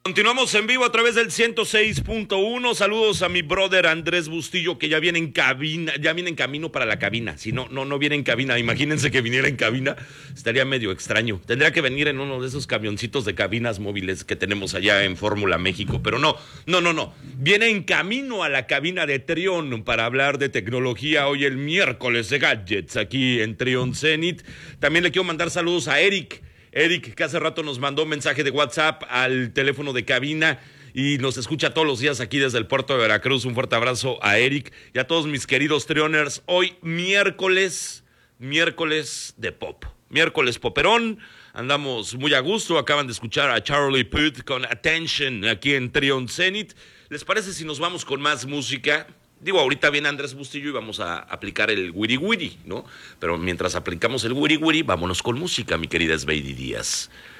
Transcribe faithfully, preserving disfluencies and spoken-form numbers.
Continuamos en vivo a través del ciento seis punto uno. Saludos a mi brother Andrés Bustillo, que ya viene en cabina, ya viene en camino para la cabina. Si no, no, no viene en cabina, imagínense que viniera en cabina, estaría medio extraño. Tendría que venir en uno de esos camioncitos de cabinas móviles que tenemos allá en Fórmula México, pero no, no, no, no. Viene en camino a la cabina de Trión para hablar de tecnología hoy el miércoles de gadgets aquí en Trión Zenit. También le quiero mandar saludos a Eric. Eric, que hace rato nos mandó un mensaje de WhatsApp al teléfono de cabina y nos escucha todos los días aquí desde el puerto de Veracruz. Un fuerte abrazo a Eric y a todos mis queridos Trioners. Hoy miércoles, miércoles de pop, miércoles poperón. Andamos muy a gusto. Acaban de escuchar a Charlie Puth con Attention aquí en Trión Zenit. ¿Les parece si nos vamos con más música? Digo, ahorita viene Andrés Bustillo y vamos a aplicar el wiri wiri, ¿no? Pero mientras aplicamos el wiri wiri, vámonos con música, mi querida Sveidi Díaz.